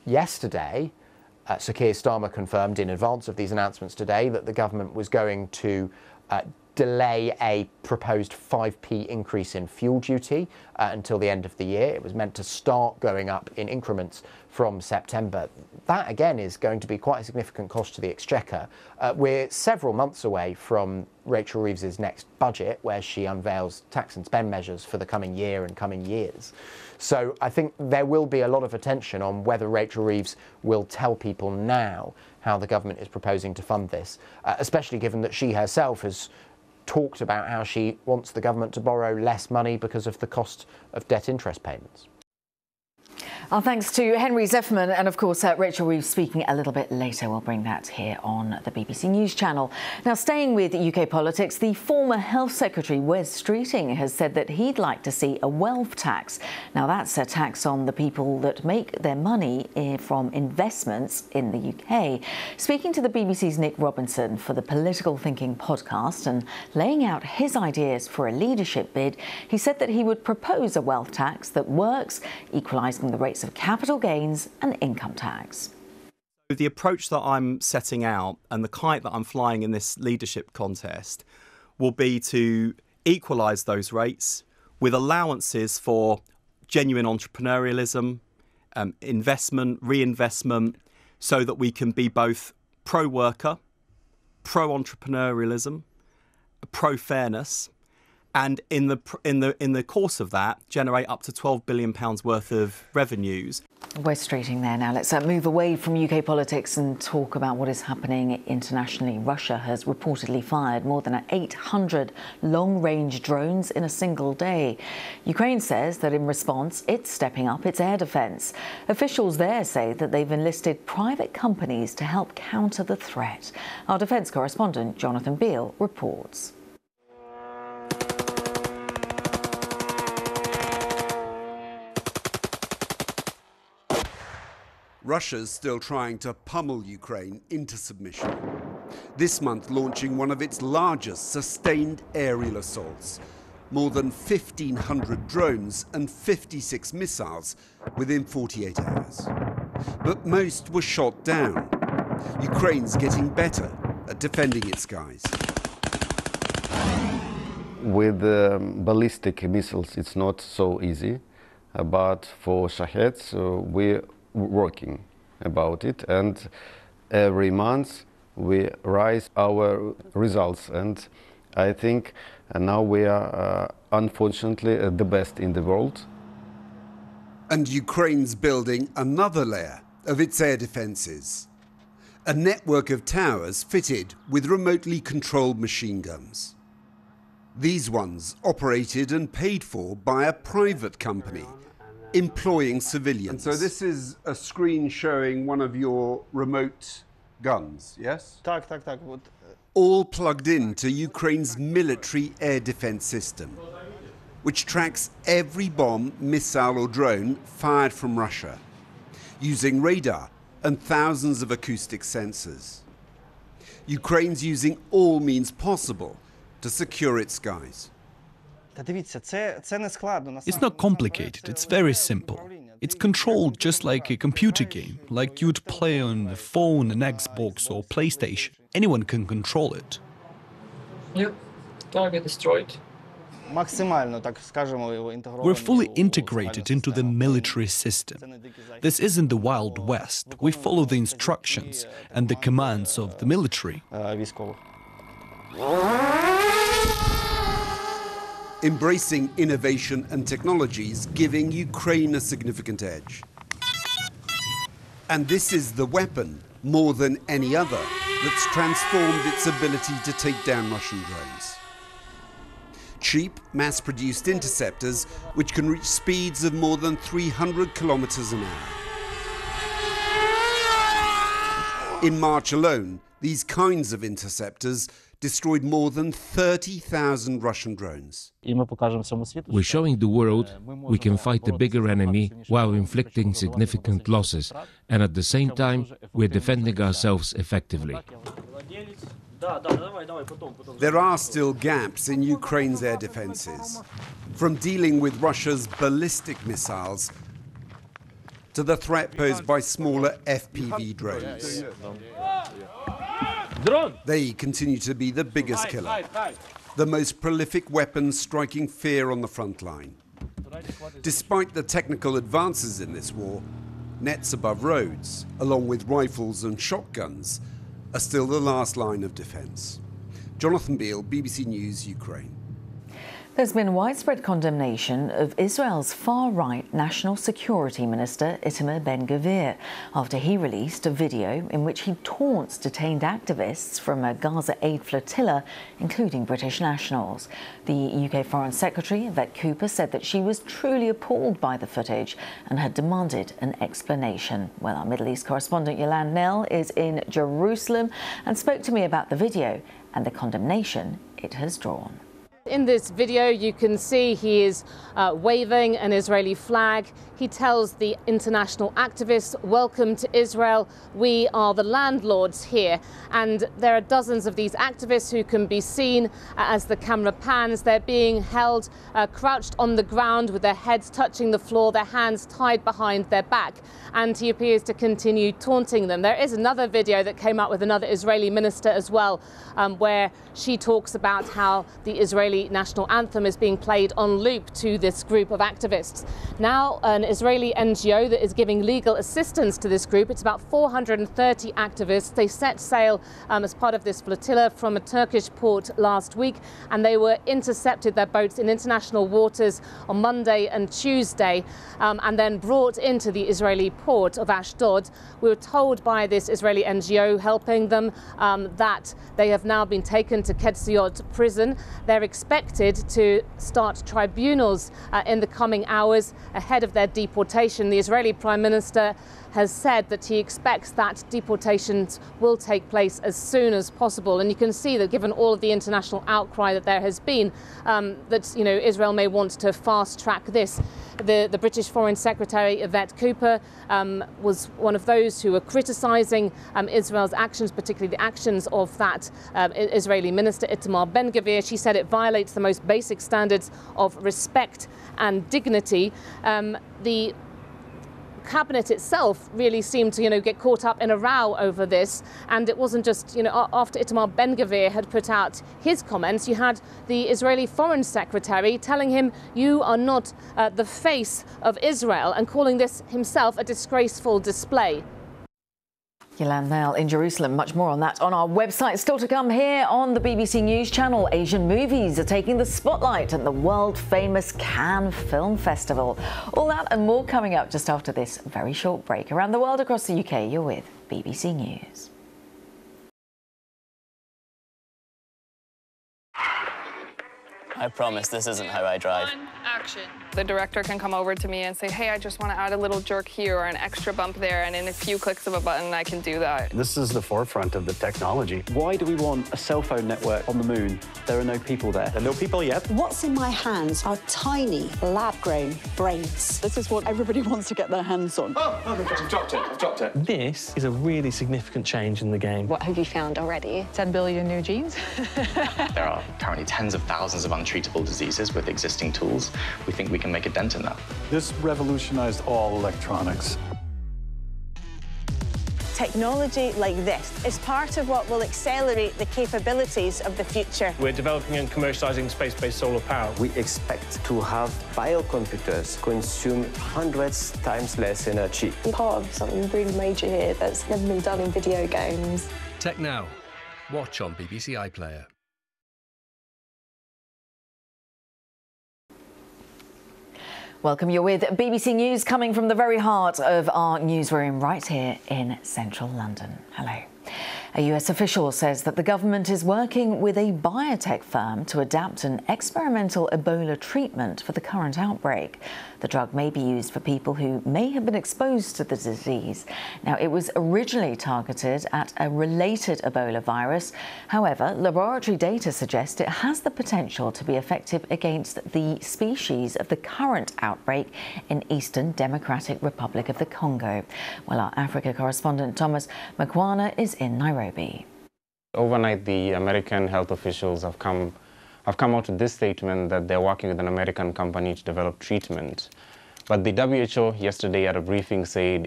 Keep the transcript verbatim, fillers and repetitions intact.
yesterday, uh, Sir Keir Starmer confirmed in advance of these announcements today that the government was going to uh, delay a proposed five p increase in fuel duty uh, until the end of the year. It was meant to start going up in increments from September. That, again, is going to be quite a significant cost to the Exchequer. Uh, we're several months away from Rachel Reeves's next budget, where she unveils tax and spend measures for the coming year and coming years. So I think there will be a lot of attention on whether Rachel Reeves will tell people now how the government is proposing to fund this, uh, especially given that she herself has talked about how she wants the government to borrow less money because of the cost of debt interest payments. Our thanks to Henry Zefferman and, of course, uh, Rachel Reeves speaking a little bit later. We'll bring that here on the B B C News Channel. Now, staying with U K politics, the former Health Secretary, Wes Streeting, has said that he'd like to see a wealth tax. Now, that's a tax on the people that make their money from investments in the U K. Speaking to the B B C's Nick Robinson for the Political Thinking podcast and laying out his ideas for a leadership bid, he said that he would propose a wealth tax that works, equalising the rates of capital gains and income tax. The approach that I'm setting out and the kite that I'm flying in this leadership contest will be to equalise those rates with allowances for genuine entrepreneurialism, um, investment, reinvestment, so that we can be both pro-worker, pro-entrepreneurialism, pro-fairness, and in the in the in the course of that, generate up to twelve billion pounds worth of revenues. Wes Streeting there now. Let's uh, move away from U K politics and talk about what is happening internationally. Russia has reportedly fired more than eight hundred long-range drones in a single day. Ukraine says that in response, it's stepping up its air defence. Officials there say that they've enlisted private companies to help counter the threat. Our defence correspondent, Jonathan Beale, reports. Russia's still trying to pummel Ukraine into submission. This month launching one of its largest sustained aerial assaults. More than fifteen hundred drones and fifty-six missiles within forty-eight hours. But most were shot down. Ukraine's getting better at defending its skies. With um, ballistic missiles, it's not so easy. Uh, but for Shaheds, uh, we're working about it, and every month we rise our results, and I think uh, now we are uh, unfortunately uh, the best in the world. And Ukraine's building another layer of its air defences. A network of towers fitted with remotely controlled machine guns. These ones operated and paid for by a private company, employing civilians. And so this is a screen showing one of your remote guns, yes? Так, так, так. All plugged into Ukraine's military air defense system, which tracks every bomb, missile or drone fired from Russia, using radar and thousands of acoustic sensors. Ukraine's using all means possible to secure its skies. It's not complicated, it's very simple. It's controlled just like a computer game, like you'd play on a phone, an Xbox or PlayStation. Anyone can control it. Yep, target destroyed. We're fully integrated into the military system. This isn't the Wild West. We follow the instructions and the commands of the military. Embracing innovation and technologies, giving Ukraine a significant edge. And this is the weapon, more than any other, that's transformed its ability to take down Russian drones. Cheap, mass-produced interceptors which can reach speeds of more than three hundred kilometers an hour. In March alone, these kinds of interceptors destroyed more than thirty thousand Russian drones. We're showing the world we can fight a bigger enemy while inflicting significant losses, and at the same time, we're defending ourselves effectively. There are still gaps in Ukraine's air defenses, from dealing with Russia's ballistic missiles to the threat posed by smaller F P V drones. They continue to be the biggest killer, the most prolific weapons striking fear on the front line. Despite the technical advances in this war, nets above roads, along with rifles and shotguns, are still the last line of defence. Jonathan Beale, B B C News, Ukraine. There's been widespread condemnation of Israel's far-right National Security Minister Itamar Ben-Gvir after he released a video in which he taunts detained activists from a Gaza aid flotilla, including British nationals. The U K Foreign Secretary, Yvette Cooper, said that she was truly appalled by the footage and had demanded an explanation. Well, our Middle East correspondent Yolande Knell is in Jerusalem and spoke to me about the video and the condemnation it has drawn. In this video, you can see he is uh, waving an Israeli flag. He tells the international activists, welcome to Israel. We are the landlords here. And there are dozens of these activists who can be seen uh, as the camera pans. They're being held uh, crouched on the ground with their heads touching the floor, their hands tied behind their back. And he appears to continue taunting them. There is another video that came out with another Israeli minister as well, um, where she talks about how the Israeli national anthem is being played on loop to this group of activists. Now, an Israeli N G O that is giving legal assistance to this group, it's about four hundred thirty activists. They set sail um, as part of this flotilla from a Turkish port last week, and they were intercepted, their boats, in international waters on Monday and Tuesday, um, and then brought into the Israeli port of Ashdod. We were told by this Israeli N G O helping them um, that they have now been taken to Ketziot prison. They're expected to start tribunals uh, in the coming hours ahead of their deportation. The Israeli Prime Minister has said that he expects that deportations will take place as soon as possible. And you can see that given all of the international outcry that there has been, um, that you know Israel may want to fast track this. The, the British Foreign Secretary Yvette Cooper um, was one of those who were criticising um, Israel's actions, particularly the actions of that um, Israeli minister Itamar Ben-Gvir. She said it violates the most basic standards of respect and dignity. Um, the cabinet itself really seemed to, you know, get caught up in a row over this. And it wasn't just, you know, after Itamar Ben-Gvir had put out his comments, you had the Israeli Foreign Secretary telling him, you are not uh, the face of Israel, and calling this himself a disgraceful display. Yolande Knell in Jerusalem. Much more on that on our website. Still to come here on the B B C News Channel. Asian movies are taking the spotlight at the world-famous Cannes Film Festival. All that and more coming up just after this very short break. Around the world across the U K, you're with B B C News. I promise this isn't how I drive. One, action. The director can come over to me and say, hey, I just want to add a little jerk here or an extra bump there, and in a few clicks of a button, I can do that. This is the forefront of the technology. Why do we want a cell phone network on the moon? There are no people there. There are no people yet. What's in my hands are tiny, lab-grown brains. This is what everybody wants to get their hands on. Oh, oh I've dropped it, I've dropped it. This is a really significant change in the game. What have you found already? ten billion new genes. There are currently tens of thousands of untreatable diseases with existing tools. We think we can make a dent in that. This revolutionized all electronics. Technology like this is part of what will accelerate the capabilities of the future. We're developing and commercializing space-based solar power. We expect to have biocomputers consume hundreds times less energy. I'm part of something really major here that's never been done in video games. Tech Now. Watch on B B C iPlayer. Welcome, you're with B B C News, coming from the very heart of our newsroom right here in central London. Hello. A U S official says that the government is working with a biotech firm to adapt an experimental Ebola treatment for the current outbreak. The drug may be used for people who may have been exposed to the disease. Now, it was originally targeted at a related Ebola virus. However, laboratory data suggest it has the potential to be effective against the species of the current outbreak in Eastern Democratic Republic of the Congo. Well, our Africa correspondent Thomas Makwana is in Nairobi. Overnight, the American health officials have come have come out with this statement that they're working with an American company to develop treatment. But the W H O yesterday at a briefing said